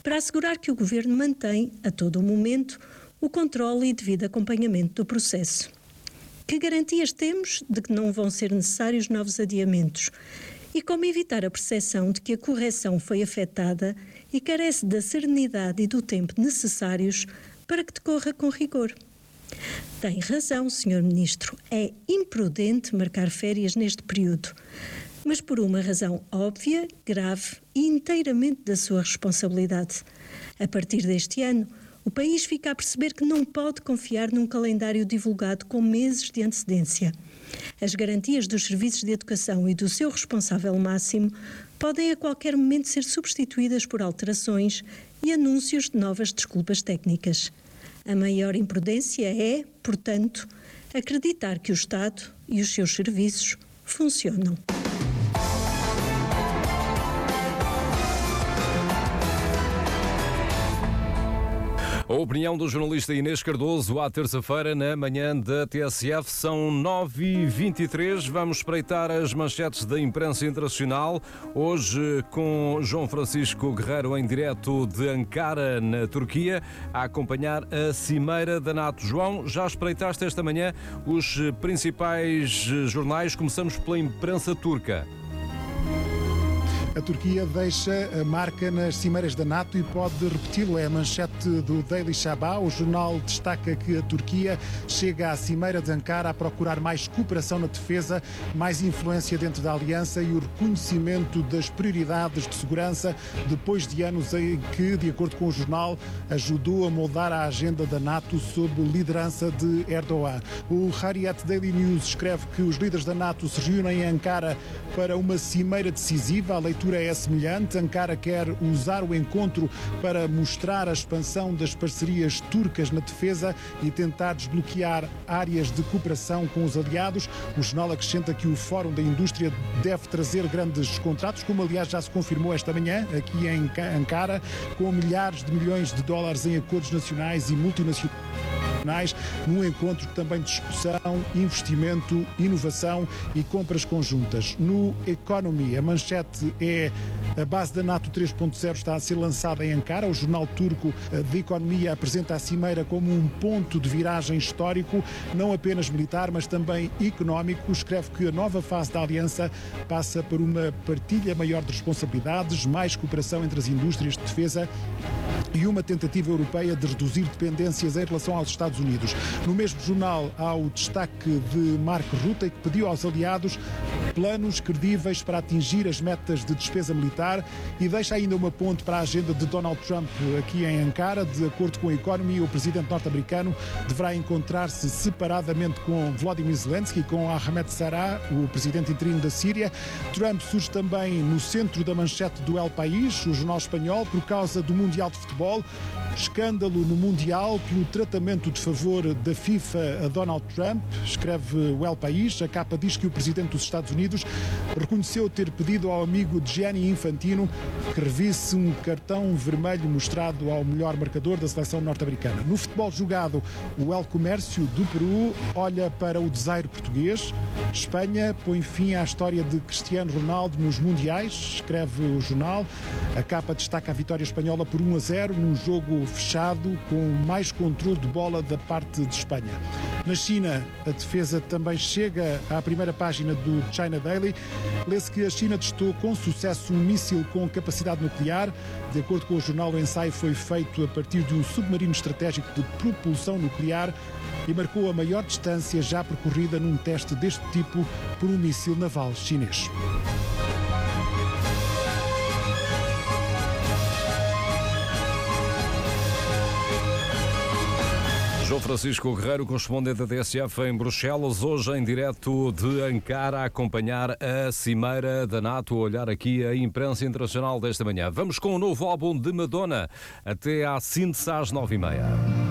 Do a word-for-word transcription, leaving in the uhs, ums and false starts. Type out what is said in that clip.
para assegurar que o Governo mantém, a todo o momento, o controle e devido acompanhamento do processo. Que garantias temos de que não vão ser necessários novos adiamentos? E como evitar a percepção de que a correção foi afetada e carece da serenidade e do tempo necessários para que decorra com rigor? Tem razão, senhor Ministro, é imprudente marcar férias neste período, mas por uma razão óbvia, grave e inteiramente da sua responsabilidade. A partir deste ano, o país fica a perceber que não pode confiar num calendário divulgado com meses de antecedência. As garantias dos serviços de educação e do seu responsável máximo podem a qualquer momento ser substituídas por alterações e anúncios de novas desculpas técnicas. A maior imprudência é, portanto, acreditar que o Estado e os seus serviços funcionam. A opinião do jornalista Inês Cardoso à terça-feira na manhã da T S F. São nove e vinte e três. Vamos espreitar as manchetes da imprensa internacional. Hoje com João Francisco Guerreiro em direto de Ankara, na Turquia, a acompanhar a Cimeira da NATO. João, já espreitaste esta manhã os principais jornais. Começamos pela imprensa turca. A Turquia deixa a marca nas cimeiras da NATO e pode repeti-lo. É a manchete do Daily Sabah. O jornal destaca que a Turquia chega à cimeira de Ankara a procurar mais cooperação na defesa, mais influência dentro da aliança e o reconhecimento das prioridades de segurança depois de anos em que, de acordo com o jornal, ajudou a moldar a agenda da NATO sob liderança de Erdogan. O Hurriyet Daily News escreve que os líderes da NATO se reúnem em Ankara para uma cimeira decisiva. A leitura é semelhante. Ankara quer usar o encontro para mostrar a expansão das parcerias turcas na defesa e tentar desbloquear áreas de cooperação com os aliados. O jornal acrescenta que o Fórum da Indústria deve trazer grandes contratos, como aliás já se confirmou esta manhã aqui em Ankara, com milhares de milhões de dólares em acordos nacionais e multinacionais, num encontro também de discussão, investimento, inovação e compras conjuntas. No Economy, a manchete é: a base da NATO três ponto zero está a ser lançada em Ankara. O jornal turco de Economia apresenta a cimeira como um ponto de viragem histórico, não apenas militar, mas também económico. Escreve que a nova fase da aliança passa por uma partilha maior de responsabilidades, mais cooperação entre as indústrias de defesa e uma tentativa europeia de reduzir dependências em relação aos Estados Unidos. No mesmo jornal há o destaque de Mark Rutte, que pediu aos aliados planos credíveis para atingir as metas de despesa militar e deixa ainda uma ponte para a agenda de Donald Trump aqui em Ankara. De acordo com a Economy, o presidente norte-americano deverá encontrar-se separadamente com Volodymyr Zelensky e com Ahmed Sarraj, o presidente interino da Síria. Trump surge também no centro da manchete do El País, o jornal espanhol, por causa do Mundial de Futebol. Escândalo no Mundial pelo tratamento de favor da FIFA a Donald Trump, escreve o El País. A capa diz que o presidente dos Estados Unidos reconheceu ter pedido ao amigo Gianni Infantino que revisse um cartão vermelho mostrado ao melhor marcador da seleção norte-americana. No futebol jogado, o El Comércio do Peru olha para o desaire português. Espanha põe fim à história de Cristiano Ronaldo nos Mundiais, escreve o jornal. A capa destaca a vitória espanhola por um a zero num jogo fechado com mais controle de bola da parte de Espanha. Na China, a defesa também chega à primeira página do China Daily. Lê-se que a China testou com sucesso um míssil com capacidade nuclear. De acordo com o jornal, o ensaio foi feito a partir de um submarino estratégico de propulsão nuclear e marcou a maior distância já percorrida num teste deste tipo por um míssil naval chinês. João Francisco Guerreiro, correspondente da T S F em Bruxelas, hoje em direto de Ankara, a acompanhar a Cimeira da NATO, a olhar aqui a imprensa internacional desta manhã. Vamos com o novo álbum de Madonna, até à síntese às nove e meia.